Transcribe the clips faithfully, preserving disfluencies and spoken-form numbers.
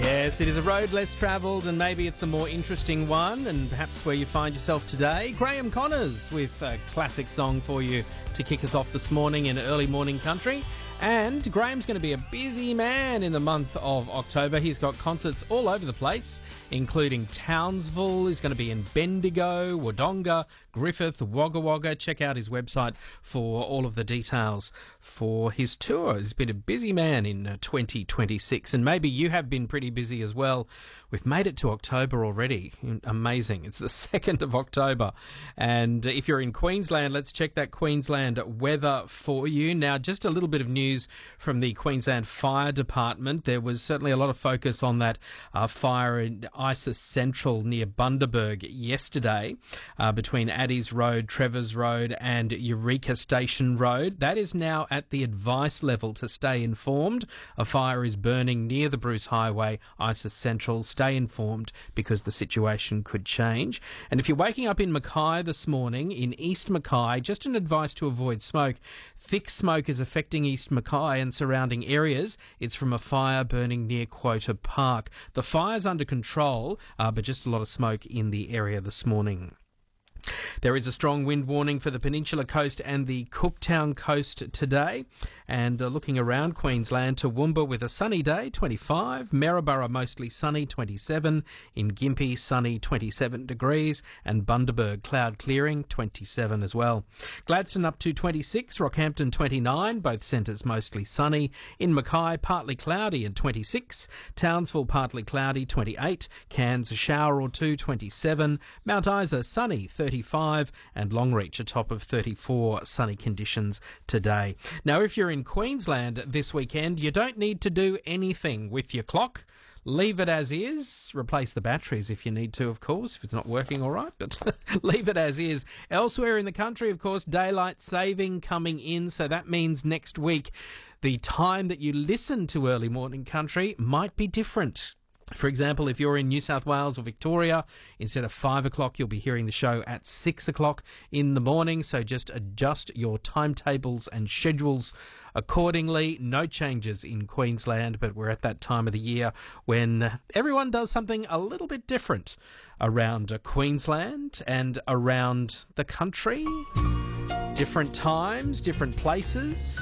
Yes, it is a road less travelled, and maybe it's the more interesting one, and perhaps where you find yourself today. Graham Connors with a classic song for you to kick us off this morning in early morning country. And Graham's going to be a busy man in the month of October. He's got concerts all over the place, including Townsville. He's going to be in Bendigo, Wodonga, Griffith, Wagga Wagga. Check out his website for all of the details for his tour. He's been a busy man in twenty twenty-six, and maybe you have been pretty busy as well. We've made it to October already. Amazing. It's the second of October. And if you're in Queensland, let's check that Queensland weather for you. Now, just a little bit of news from the Queensland Fire Department. There was certainly a lot of focus on that uh, fire in Isis Central near Bundaberg yesterday uh, between Addies Road, Trevors Road and Eureka Station Road. That is now at the advice level to stay informed. A fire is burning near the Bruce Highway, Isis Central. Stay informed because the situation could change. And if you're waking up in Mackay this morning, in East Mackay, just an advice to avoid smoke. Thick smoke is affecting East Mackay and surrounding areas. It's from a fire burning near Quota Park. The fire's under control, uh, but just a lot of smoke in the area this morning. There is a strong wind warning for the Peninsula Coast and the Cooktown Coast today. And uh, looking around Queensland, Toowoomba with a sunny day, twenty-five. Maryborough mostly sunny, twenty-seven. In Gympie, sunny, twenty-seven degrees. And Bundaberg, cloud clearing, twenty-seven as well. Gladstone up to twenty-six. Rockhampton, twenty-nine. Both centres mostly sunny. In Mackay, partly cloudy and twenty-six. Townsville, partly cloudy, twenty-eight. Cairns, a shower or two, twenty-seven. Mount Isa, sunny, thirty-five, and Longreach a top of thirty-four, sunny conditions today. Now, if you're in Queensland this weekend, you don't need to do anything with your clock. Leave it as is. Replace the batteries if you need to, of course, if it's not working all right, but leave it as is. Elsewhere in the country, of course, daylight saving coming in, so that means next week the time that you listen to Early Morning Country might be different. For example, if you're in New South Wales or Victoria, instead of five o'clock, you'll be hearing the show at six o'clock in the morning. So just adjust your timetables and schedules accordingly. No changes in Queensland, but we're at that time of the year when everyone does something a little bit different around Queensland and around the country. Different times, different places.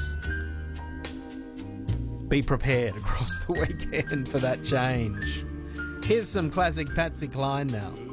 Be prepared across the weekend for that change. Here's some classic Patsy Cline now.